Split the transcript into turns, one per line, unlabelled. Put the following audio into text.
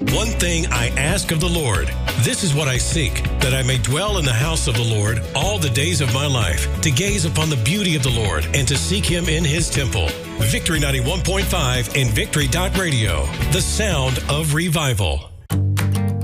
One thing I ask of the Lord, this is what I seek, that I may dwell in the house of the Lord all the days of my life, to gaze upon the beauty of the Lord and to seek him in his temple. Victory 91.5 and Victory.radio, the sound of revival.